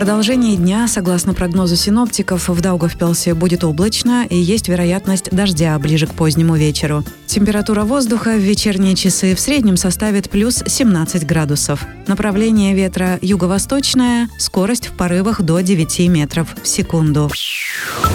продолжении дня, согласно прогнозу синоптиков, в Даугавпилсе будет облачно и есть вероятность дождя ближе к позднему вечеру. Температура воздуха в вечерние часы в среднем составит плюс 17 градусов. Направление ветра юго-восточное, скорость в порывах до 9 метров в секунду.